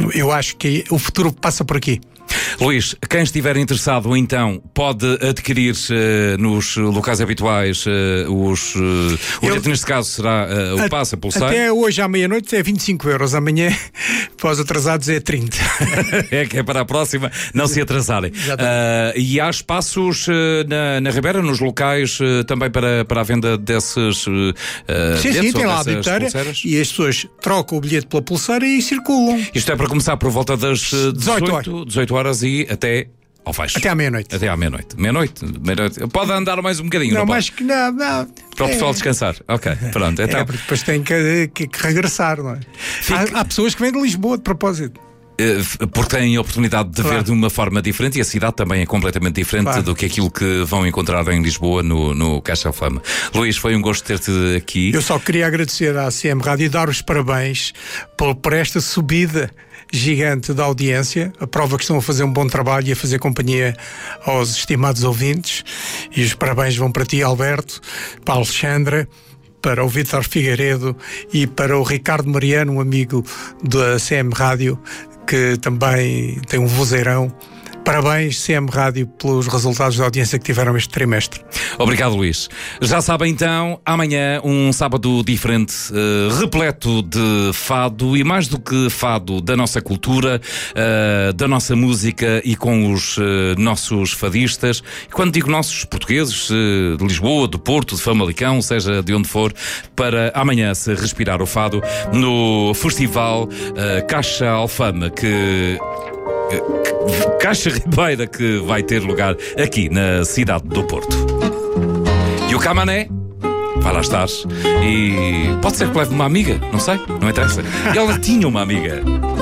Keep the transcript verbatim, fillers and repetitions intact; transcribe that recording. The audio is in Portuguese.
Eu acho que o futuro passa por aqui. Luís, quem estiver interessado então pode adquirir uh, nos locais habituais uh, os uh, o bilhete, neste caso será uh, o a, passe, a pulseira. Até hoje à meia-noite é vinte e cinco euros, amanhã para os atrasados é trinta. É que é para a próxima não se atrasarem. Uh, e há espaços uh, na, na Ribeira, nos locais uh, também para, para a venda desses uh, sim, sim, tem lá a bilheteira e as pessoas trocam o bilhete pela pulseira e circulam. Isto é para começar por volta das uh, dezoito horas e até ao fecho. Até à meia-noite. Até à meia-noite. Meia-noite. Meia-noite. Pode andar mais um bocadinho, não, não mais mais que não, não. Para o pessoal é. descansar. Ok, pronto. Então... É, porque depois tem que, que, que regressar, não é? Fica... Há, há pessoas que vêm de Lisboa de propósito. Porque têm a oportunidade de claro. ver de uma forma diferente, e a cidade também é completamente diferente claro. do que aquilo que vão encontrar em Lisboa no, no Caixa Alfama. Luís, foi um gosto ter-te aqui. Eu só queria agradecer à C M Rádio e dar os parabéns por, por esta subida gigante da audiência, a prova que estão a fazer um bom trabalho e a fazer companhia aos estimados ouvintes, e os parabéns vão para ti, Alberto, para a Alexandra, para o Vítor Figueiredo e para o Ricardo Mariano, um amigo da C M Rádio, que também tem um vozeirão. Parabéns, C M Rádio, pelos resultados da audiência que tiveram este trimestre. Obrigado, Luís. Já sabem então, amanhã um sábado diferente, uh, repleto de fado, e mais do que fado, da nossa cultura, uh, da nossa música, e com os uh, nossos fadistas. E quando digo nossos, portugueses, uh, de Lisboa, do Porto, de Famalicão, seja de onde for, para amanhã se respirar o fado no Festival uh, Caixa Alfama, que... Caixa Ribeira, que vai ter lugar aqui na cidade do Porto. E o Camané vai lá estar. E pode ser que leve uma amiga, não sei, não interessa. Ela tinha uma amiga.